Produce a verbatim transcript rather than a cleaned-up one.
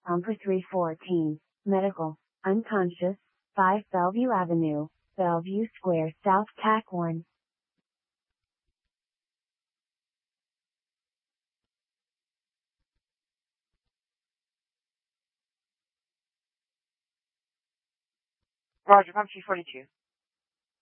Umper three fourteen, Medical, unconscious, five Bellevue Avenue, Bellevue Square South Tac one. Roger, Pump two forty-two.